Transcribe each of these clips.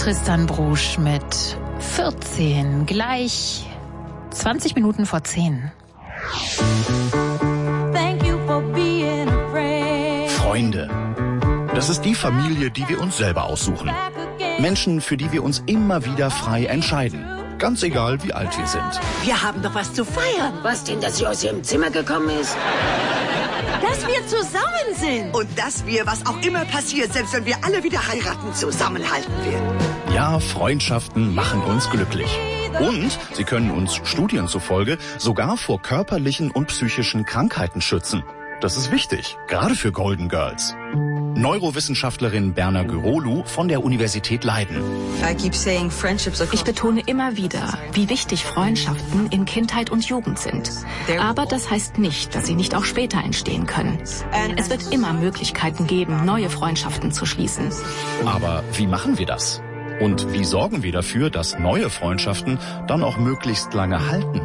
Tristan Brusch mit 14, gleich 20 Minuten vor 10. Freunde. Das ist die Familie, die wir uns selber aussuchen. Menschen, für die wir uns immer wieder frei entscheiden. Ganz egal, wie alt wir sind. Wir haben doch was zu feiern. Was denn, dass sie aus ihrem Zimmer gekommen ist? Dass wir zusammen sind. Und dass wir, was auch immer passiert, selbst wenn wir alle wieder heiraten, zusammenhalten werden. Ja, Freundschaften machen uns glücklich. Und sie können uns Studien zufolge sogar vor körperlichen und psychischen Krankheiten schützen. Das ist wichtig, gerade für Golden Girls. Neurowissenschaftlerin Berna Gürolu von der Universität Leiden. Ich betone immer wieder, wie wichtig Freundschaften in Kindheit und Jugend sind. Aber das heißt nicht, dass sie nicht auch später entstehen können. Es wird immer Möglichkeiten geben, neue Freundschaften zu schließen. Aber wie machen wir das? Und wie sorgen wir dafür, dass neue Freundschaften dann auch möglichst lange halten?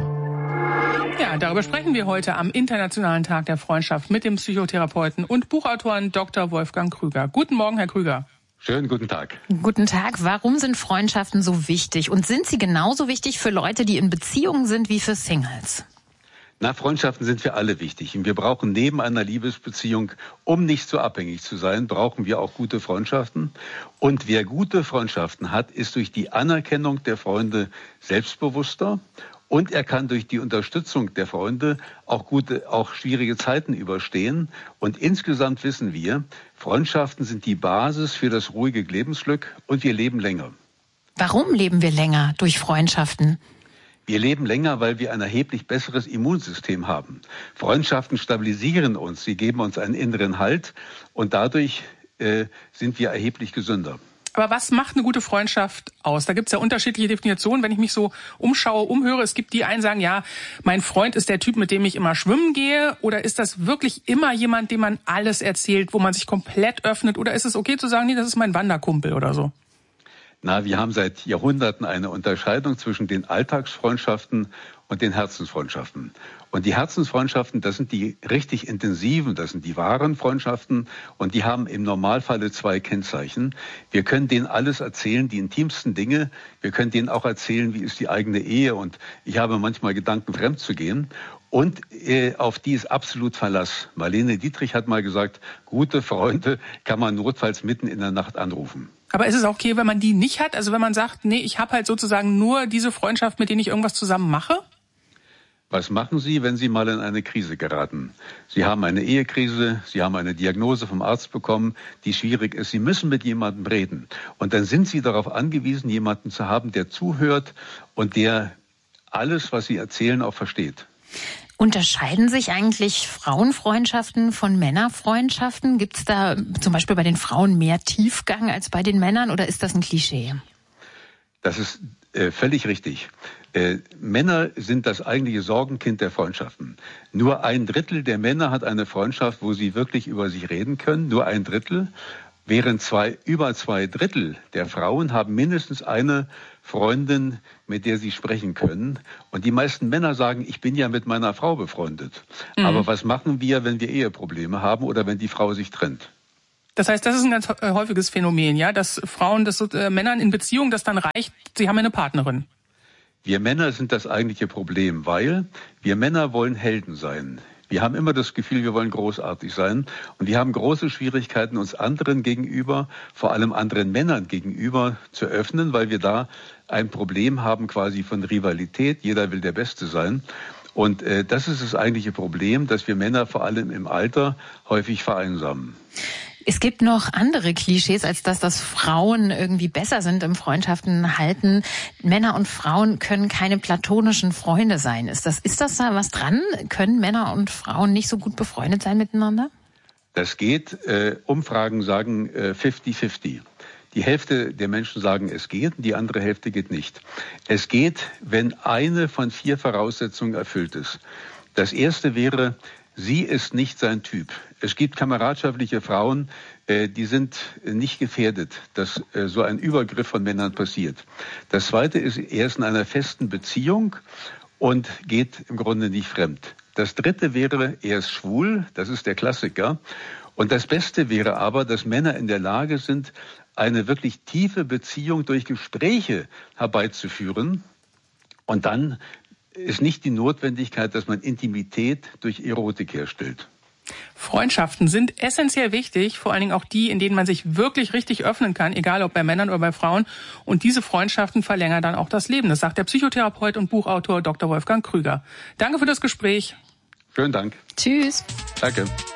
Ja, darüber sprechen wir heute am Internationalen Tag der Freundschaft mit dem Psychotherapeuten und Buchautoren Dr. Wolfgang Krüger. Guten Morgen, Herr Krüger. Schönen guten Tag. Guten Tag. Warum sind Freundschaften so wichtig? Und sind sie genauso wichtig für Leute, die in Beziehungen sind, wie für Singles? Na, Freundschaften sind für alle wichtig. Und wir brauchen neben einer Liebesbeziehung, um nicht so abhängig zu sein, brauchen wir auch gute Freundschaften. Und wer gute Freundschaften hat, ist durch die Anerkennung der Freunde selbstbewusster. Und er kann durch die Unterstützung der Freunde auch schwierige Zeiten überstehen. Und insgesamt wissen wir, Freundschaften sind die Basis für das ruhige Lebensglück und wir leben länger. Warum leben wir länger durch Freundschaften? Wir leben länger, weil wir ein erheblich besseres Immunsystem haben. Freundschaften stabilisieren uns, sie geben uns einen inneren Halt und dadurch sind wir erheblich gesünder. Aber was macht eine gute Freundschaft aus? Da gibt es ja unterschiedliche Definitionen. Wenn ich mich so umschaue, umhöre, es gibt die einen, sagen, ja, mein Freund ist der Typ, mit dem ich immer schwimmen gehe. Oder ist das wirklich immer jemand, dem man alles erzählt, wo man sich komplett öffnet? Oder ist es okay zu sagen, nee, das ist mein Wanderkumpel oder so? Na, wir haben seit Jahrhunderten eine Unterscheidung zwischen den Alltagsfreundschaften und den Herzensfreundschaften. Und die Herzensfreundschaften, das sind die richtig intensiven, das sind die wahren Freundschaften und die haben im Normalfalle zwei Kennzeichen. Wir können denen alles erzählen, die intimsten Dinge. Wir können denen auch erzählen, wie ist die eigene Ehe und ich habe manchmal Gedanken, fremd zu gehen. Und auf die ist absolut Verlass. Marlene Dietrich hat mal gesagt, gute Freunde kann man notfalls mitten in der Nacht anrufen. Aber ist es auch okay, wenn man die nicht hat? Also wenn man sagt, nee, ich habe halt sozusagen nur diese Freundschaft, mit denen ich irgendwas zusammen mache? Was machen Sie, wenn Sie mal in eine Krise geraten? Sie haben eine Ehekrise, Sie haben eine Diagnose vom Arzt bekommen, die schwierig ist. Sie müssen mit jemandem reden. Und dann sind Sie darauf angewiesen, jemanden zu haben, der zuhört und der alles, was Sie erzählen, auch versteht. Unterscheiden sich eigentlich Frauenfreundschaften von Männerfreundschaften? Gibt es da zum Beispiel bei den Frauen mehr Tiefgang als bei den Männern oder ist das ein Klischee? Das ist völlig richtig. Männer sind das eigentliche Sorgenkind der Freundschaften. Nur 1/3 der Männer hat eine Freundschaft, wo sie wirklich über sich reden können. Nur 1/3. Während über 2/3 der Frauen haben mindestens eine Freundin, mit der sie sprechen können. Und die meisten Männer sagen, ich bin ja mit meiner Frau befreundet. Mhm. Aber was machen wir, wenn wir Eheprobleme haben oder wenn die Frau sich trennt? Das heißt, das ist ein ganz häufiges Phänomen, ja, dass Frauen, Männern in Beziehung, das dann reicht, sie haben eine Partnerin. Wir Männer sind das eigentliche Problem, weil wir Männer wollen Helden sein. Wir haben immer das Gefühl, wir wollen großartig sein und wir haben große Schwierigkeiten, uns anderen gegenüber, vor allem anderen Männern gegenüber zu öffnen, weil wir da ein Problem haben quasi von Rivalität. Jeder will der Beste sein. Und das ist das eigentliche Problem, dass wir Männer vor allem im Alter häufig vereinsamen. Es gibt noch andere Klischees, als dass Frauen irgendwie besser sind im Freundschaften halten. Männer und Frauen können keine platonischen Freunde sein. Ist da was dran? Können Männer und Frauen nicht so gut befreundet sein miteinander? Das geht. Umfragen sagen 50-50. Die Hälfte der Menschen sagen, es geht, die andere Hälfte geht nicht. Es geht, wenn eine von 4 Voraussetzungen erfüllt ist. Das erste wäre, sie ist nicht sein Typ. Es gibt kameradschaftliche Frauen, die sind nicht gefährdet, dass so ein Übergriff von Männern passiert. Das zweite ist, er ist in einer festen Beziehung und geht im Grunde nicht fremd. Das dritte wäre, er ist schwul, das ist der Klassiker. Und das Beste wäre aber, dass Männer in der Lage sind, eine wirklich tiefe Beziehung durch Gespräche herbeizuführen. Und dann ist nicht die Notwendigkeit, dass man Intimität durch Erotik herstellt. Freundschaften sind essentiell wichtig, vor allen Dingen auch die, in denen man sich wirklich richtig öffnen kann, egal ob bei Männern oder bei Frauen. Und diese Freundschaften verlängern dann auch das Leben. Das sagt der Psychotherapeut und Buchautor Dr. Wolfgang Krüger. Danke für das Gespräch. Schönen Dank. Tschüss. Danke.